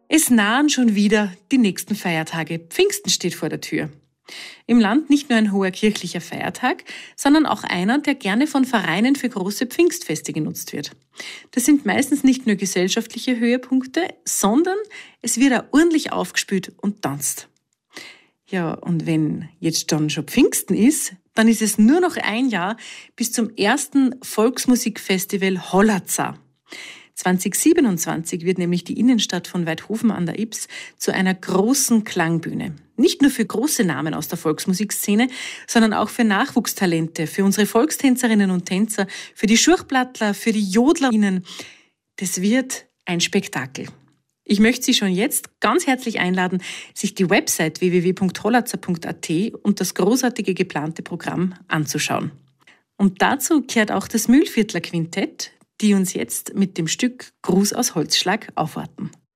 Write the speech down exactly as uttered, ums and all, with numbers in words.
Es nahen schon wieder die nächsten Feiertage. Pfingsten steht vor der Tür. Im Land nicht nur ein hoher kirchlicher Feiertag, sondern auch einer, der gerne von Vereinen für große Pfingstfeste genutzt wird. Das sind meistens nicht nur gesellschaftliche Höhepunkte, sondern es wird auch ordentlich aufgespült und tanzt. Ja, und wenn jetzt dann schon Pfingsten ist, dann ist es nur noch ein Jahr bis zum ersten Volksmusikfestival Hollazar. zwanzig siebenundzwanzig wird nämlich die Innenstadt von Waidhofen an der Ybbs zu einer großen Klangbühne. Nicht nur für große Namen aus der Volksmusikszene, sondern auch für Nachwuchstalente, für unsere Volkstänzerinnen und Tänzer, für die Schurchplattler, für die Jodlerinnen. Das wird ein Spektakel. Ich möchte Sie schon jetzt ganz herzlich einladen, sich die Website w w w punkt hollazar punkt a t und das großartige geplante Programm anzuschauen. Und dazu kehrt auch das Mühlviertler Quintett, die uns jetzt mit dem Stück Gruß aus Holzschlag aufwarten.